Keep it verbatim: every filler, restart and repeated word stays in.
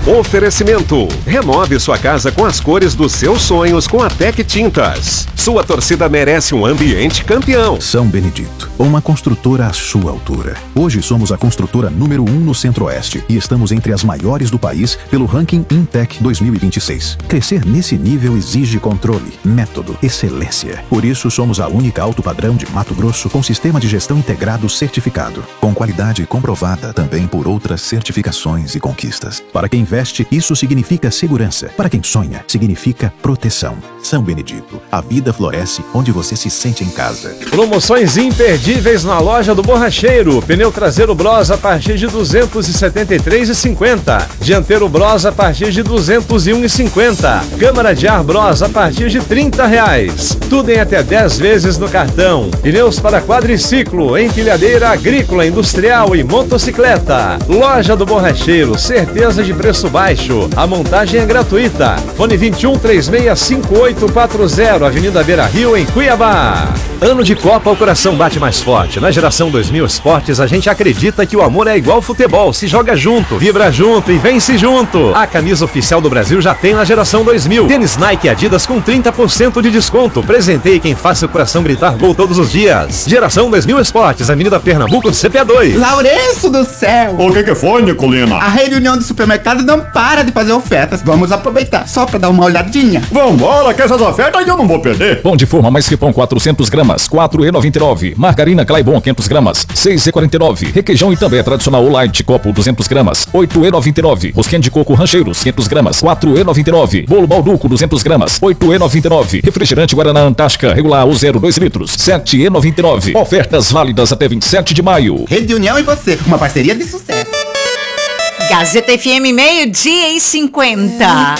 Oferecimento. Renove sua casa com as cores dos seus sonhos com a Tec Tintas. Sua torcida merece um ambiente campeão. São Benedito, uma construtora à sua altura. Hoje somos a construtora número um no Centro-Oeste e estamos entre as maiores do país pelo ranking Intec dois mil e vinte e seis. Crescer nesse nível exige controle, método, excelência. Por isso somos a única alto padrão de Mato Grosso com sistema de gestão integrado certificado, com qualidade comprovada também por outras certificações e conquistas. Para quem investe, isso significa segurança. Para quem sonha, significa proteção. São Benedito, a vida floresce onde você se sente em casa. Promoções imperdíveis na loja do Borracheiro. Pneu traseiro Bros a partir de duzentos e setenta e três reais e cinquenta centavos. Dianteiro Bros a partir de duzentos e um reais e cinquenta centavos. Câmara de ar Bros a partir de trinta reais. Tudo em até dez vezes no cartão. Pneus para quadriciclo, empilhadeira agrícola, industrial e motocicleta. Loja do Borracheiro, certeza de preço baixo. A montagem é gratuita. Fone vinte e um, três seis cinco oito quatro zero, Avenida Beira Rio, em Cuiabá. Ano de Copa, o coração bate mais forte. Na Geração dois mil Esportes, a gente acredita que o amor é igual futebol. Se joga junto, vibra junto e vence junto. A camisa oficial do Brasil já tem na Geração dois mil. Tênis Nike e Adidas com trinta por cento de desconto. Presenteie quem faça o coração gritar gol todos os dias. Geração dois mil Esportes, Avenida Pernambuco, C P dois. Lourenço do céu! O que que foi, Nicolina? A Rede União do Supermercado não para de fazer ofertas. Vamos aproveitar, só pra dar uma olhadinha. Vambora, que essas ofertas eu não vou perder. Pão de forma mais que pão quatrocentos gramas, quatro reais e noventa e nove centavos. Margarina Claibon quinhentos gramas, seis reais e quarenta e nove centavos. Requeijão Itambé é tradicional Light Copo duzentos gramas, oito reais e noventa e nove centavos. Rosquinha de coco Rancheiros quinhentos gramas, quatro reais e noventa e nove centavos. Bolo Balduco duzentos gramas, oito reais e noventa e nove centavos. Refrigerante Guaraná Antártica regular o zero dois litros, sete reais e noventa e nove centavos. Ofertas válidas até vinte e sete de maio. Rede União e você, uma parceria de sucesso. Gazeta F M, meio-dia e cinquenta.